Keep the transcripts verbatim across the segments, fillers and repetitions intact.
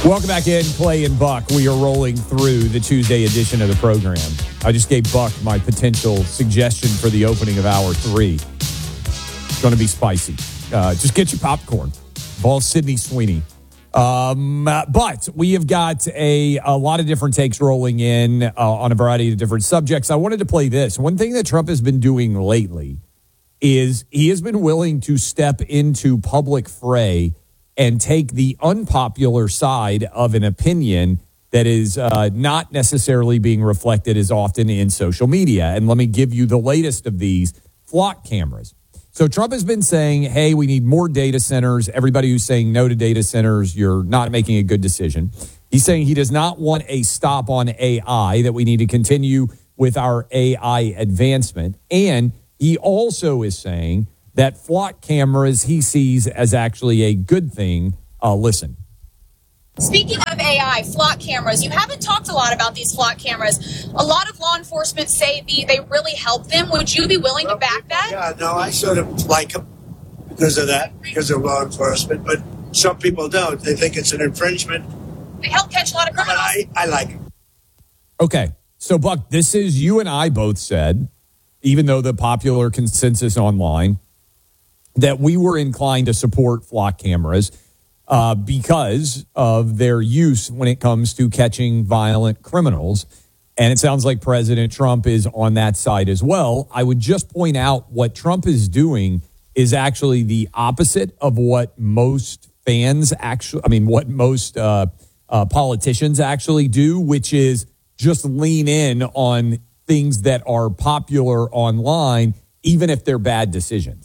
Welcome back in, Clay and Buck. We are rolling through the Tuesday edition of the program. I just gave Buck my potential suggestion for the opening of hour three. It's going to be spicy. Uh, just get your popcorn. Ball Sydney Sweeney. Um, but we have got a, a lot of different takes rolling in uh, on a variety of different subjects. I wanted to play this. One thing that Trump has been doing lately is he has been willing to step into public fray and take the unpopular side of an opinion that is uh, not necessarily being reflected as often in social media. And let me give you the latest of these flock cameras. So Trump has been saying, hey, we need more data centers. Everybody who's saying no to data centers, you're not making a good decision. He's saying he does not want a stop on A I, that we need to continue with our A I advancement. And he also is saying that flock cameras he sees as actually a good thing. Uh, listen. Speaking of A I, flock cameras, you haven't talked a lot about these flock cameras. A lot of law enforcement say the, they really help them. Would you be willing well, to back that? Yeah, no, I sort of like them because of that, because of law enforcement. But some people don't. They think it's an infringement. They help catch a lot of criminals. But I, I like them. Okay, so Buck, this is you and I both said, even though the popular consensus online, that we were inclined to support flock cameras uh, because of their use when it comes to catching violent criminals. And it sounds like President Trump is on that side as well. I would just point out what Trump is doing is actually the opposite of what most fans actually, I mean, what most uh, uh, politicians actually do, which is just lean in on things that are popular online, even if they're bad decisions.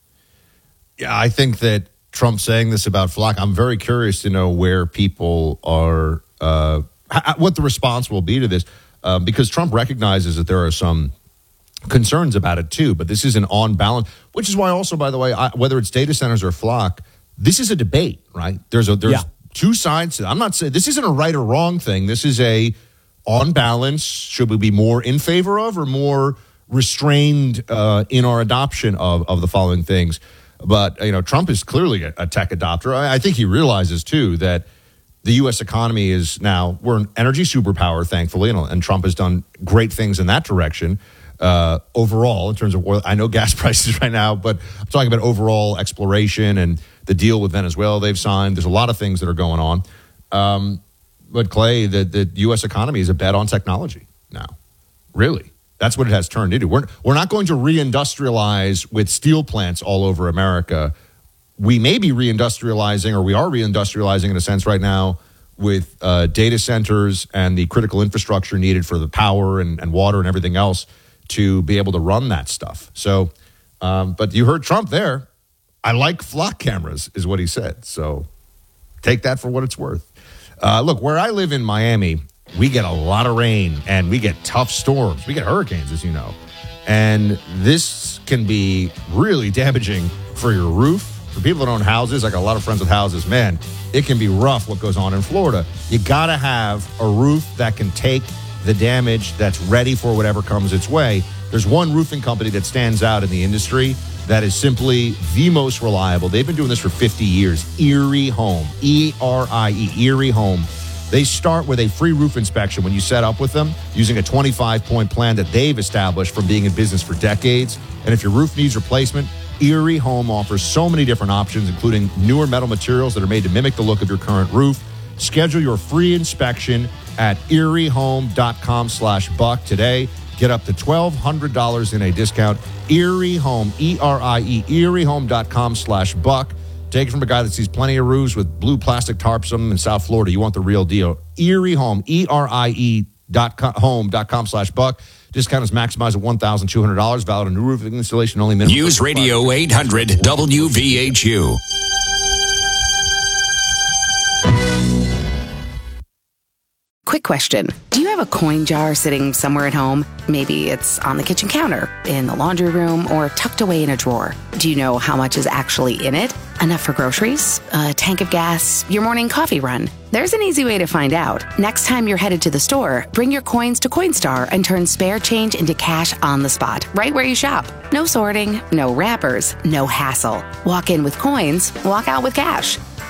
Yeah, I think that Trump saying this about flock, I'm very curious to know where people are, uh, what the response will be to this, uh, because Trump recognizes that there are some concerns about it too, but this is an on balance, which is why also, by the way, I, whether it's data centers or flock, this is a debate, right? There's a there's yeah. two sides to it. I'm not saying this isn't a right or wrong thing. This is a on balance. Should we be more in favor of or more restrained uh, in our adoption of of the following things? But, you know, Trump is clearly a, a tech adopter. I, I think he realizes, too, that the U S economy is now, we're an energy superpower, thankfully, and, and Trump has done great things in that direction uh, overall in terms of oil. I know gas prices right now, but I'm talking about overall exploration and the deal with Venezuela they've signed. There's a lot of things that are going on. Um, but, Clay, the, the U S economy is a bet on technology now, really. That's what it has turned into. We're, we're not going to reindustrialize with steel plants all over America. We may be reindustrializing, or we are reindustrializing in a sense right now with uh, data centers and the critical infrastructure needed for the power and, and water and everything else to be able to run that stuff. So, um, but you heard Trump there. I like flock cameras is what he said. So take that for what it's worth. Uh, look, where I live in Miami, we get a lot of rain and we get tough storms. We get hurricanes, as you know. And this can be really damaging for your roof. For people that own houses, I got a lot of friends with houses. Man, it can be rough what goes on in Florida. You got to have a roof that can take the damage, that's ready for whatever comes its way. There's one roofing company that stands out in the industry that is simply the most reliable. They've been doing this for fifty years. Erie Home, E R I E, Erie Home. They start with a free roof inspection when you set up with them using a twenty-five point plan that they've established from being in business for decades. And if your roof needs replacement, Erie Home offers so many different options, including newer metal materials that are made to mimic the look of your current roof. Schedule your free inspection at eriehome.com slash buck today. Get up to twelve hundred dollars in a discount. Erie Home, E R I E, eriehome.com slash buck. Take it from a guy that sees plenty of roofs with blue plastic tarps in South Florida. You want the real deal. Erie Home, E R I E dot com, home dot com slash buck. Discount is maximized at one thousand two hundred dollars. Valid on new roofing installation only. Minimum. News Radio eight hundred W V H U. Quick question. Do you have a coin jar sitting somewhere at home? Maybe it's on the kitchen counter, in the laundry room, or tucked away in a drawer. Do you know how much is actually in it? Enough for groceries, a tank of gas, your morning coffee run? There's an easy way to find out. Next time you're headed to the store, bring your coins to Coinstar and turn spare change into cash on the spot, right where you shop. No sorting, no wrappers, no hassle. Walk in with coins, walk out with cash.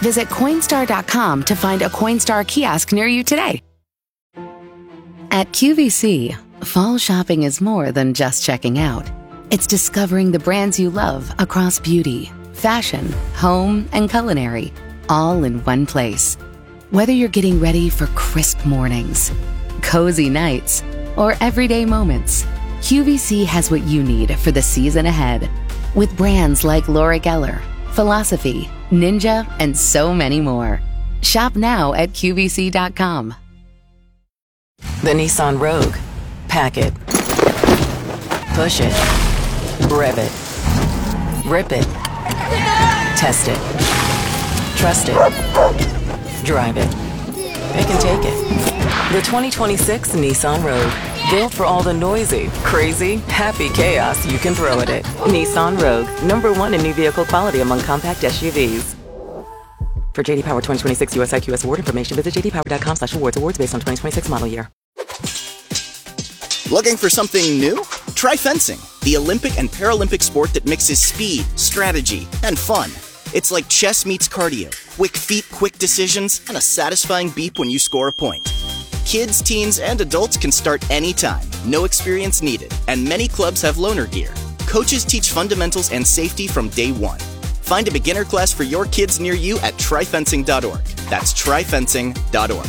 Visit Coinstar dot com to find a Coinstar kiosk near you today. At Q V C, fall shopping is more than just checking out. It's discovering the brands you love across beauty, fashion, home, and culinary, all in one place. Whether you're getting ready for crisp mornings, cozy nights, or everyday moments, Q V C has what you need for the season ahead. With brands like Laura Geller, Philosophy, Ninja, and so many more. Shop now at Q V C dot com. The Nissan Rogue. Pack it. Push it. Rev it. Rip it. Test it. Trust it. Drive it. Pick and take it. The twenty twenty-six Nissan Rogue. Built for all the noisy, crazy, happy chaos you can throw at it. Nissan Rogue. Number one in new vehicle quality among compact S U Vs. For J D Power twenty twenty-six U S I Q S award information, visit j d power dot com slash awards. Awards based on twenty twenty-six model year. Looking for something new? Try fencing, the Olympic and Paralympic sport that mixes speed, strategy, and fun. It's like chess meets cardio, quick feet, quick decisions, and a satisfying beep when you score a point. Kids, teens, and adults can start anytime, no experience needed, and many clubs have loaner gear. Coaches teach fundamentals and safety from day one. Find a beginner class for your kids near you at try fencing dot org. That's try fencing dot org.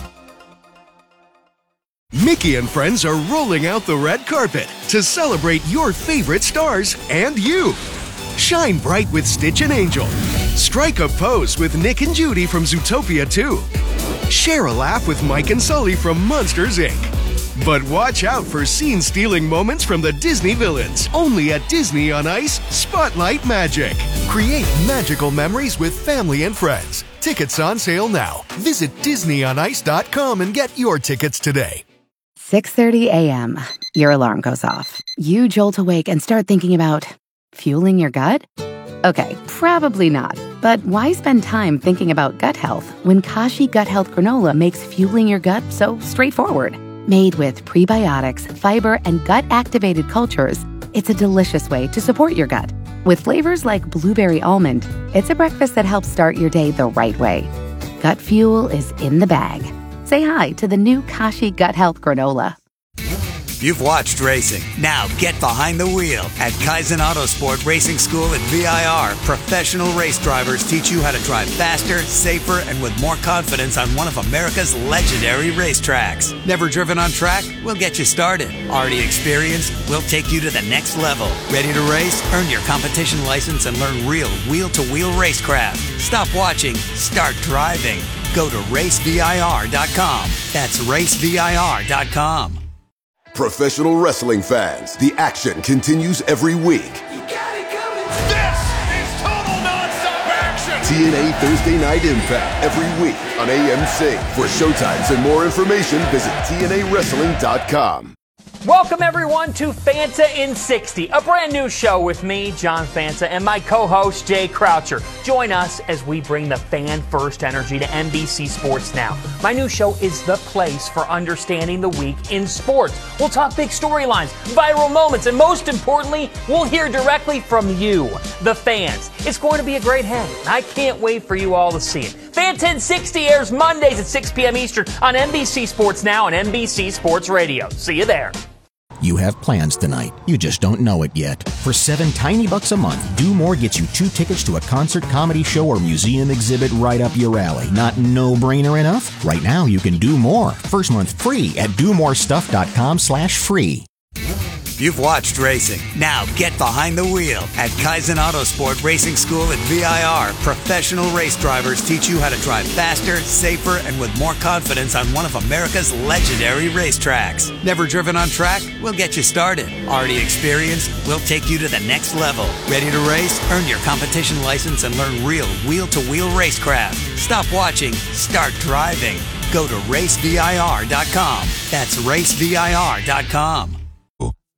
Mickey and friends are rolling out the red carpet to celebrate your favorite stars and you. Shine bright with Stitch and Angel. Strike a pose with Nick and Judy from Zootopia two. Share a laugh with Mike and Sully from Monsters, Incorporated. But watch out for scene-stealing moments from the Disney villains. Only at Disney on Ice Spotlight Magic. Create magical memories with family and friends. Tickets on sale now. Visit disney on ice dot com and get your tickets today. six thirty a.m. Your alarm goes off. You jolt awake and start thinking about fueling your gut? Okay, probably not. But why spend time thinking about gut health when Kashi Gut Health Granola makes fueling your gut so straightforward? Made with prebiotics, fiber, and gut-activated cultures, it's a delicious way to support your gut. With flavors like blueberry almond, it's a breakfast that helps start your day the right way. Gut fuel is in the bag. Say hi to the new Kashi Gut Health Granola. You've watched racing. Now get behind the wheel. At Kaizen Autosport Racing School at V I R, professional race drivers teach you how to drive faster, safer, and with more confidence on one of America's legendary racetracks. Never driven on track? We'll get you started. Already experienced? We'll take you to the next level. Ready to race? Earn your competition license and learn real wheel-to-wheel racecraft. Stop watching. Start driving. Go to race V I R dot com. That's race V I R dot com. Professional wrestling fans, the action continues every week. You got it coming. This is total nonstop action. T N A Thursday Night Impact every week on A M C. For showtimes and more information, visit T N A wrestling dot com. Welcome, everyone, to Fanta in sixty, a brand new show with me, John Fanta, and my co-host, Jay Croucher. Join us as we bring the fan-first energy to N B C Sports Now. My new show is the place for understanding the week in sports. We'll talk big storylines, viral moments, and most importantly, we'll hear directly from you, the fans. It's going to be a great hang. I can't wait for you all to see it. Fanta in sixty airs Mondays at six p.m. Eastern on N B C Sports Now and N B C Sports Radio. See you there. You have plans tonight. You just don't know it yet. For seven tiny bucks a month, Do More gets you two tickets to a concert, comedy show, or museum exhibit right up your alley. Not no-brainer enough? Right now, you can do more. First month free at do more stuff dot com slash free. You've watched racing. Now get behind the wheel. At Kaizen Autosport Racing School at V I R, professional race drivers teach you how to drive faster, safer, and with more confidence on one of America's legendary racetracks. Never driven on track? We'll get you started. Already experienced? We'll take you to the next level. Ready to race? Earn your competition license and learn real wheel-to-wheel racecraft. Stop watching. Start driving. Go to race V I R dot com. That's race V I R dot com.